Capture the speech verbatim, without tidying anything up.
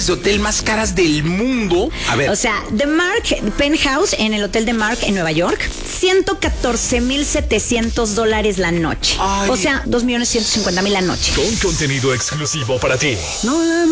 noches de hotel más caras del mundo. A ver. O sea, The Mark Penthouse en el hotel de Mark en Nueva York, ciento catorce mil setecientos dólares la noche. Ay. O sea, dos millones ciento cincuenta mil la noche. Con contenido exclusivo para ti. No la